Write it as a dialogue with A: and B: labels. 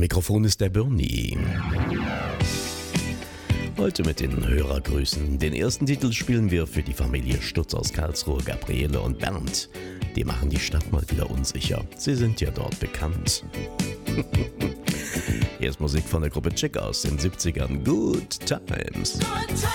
A: Mikrofon ist der Bernie. Heute mit den Hörergrüßen. Den ersten Titel spielen wir für die Familie Stutz aus Karlsruhe, Gabriele und Bernd. Die machen die Stadt mal wieder unsicher. Sie sind ja dort bekannt. Hier ist Musik von der Gruppe Chick aus den 70ern. Good Times.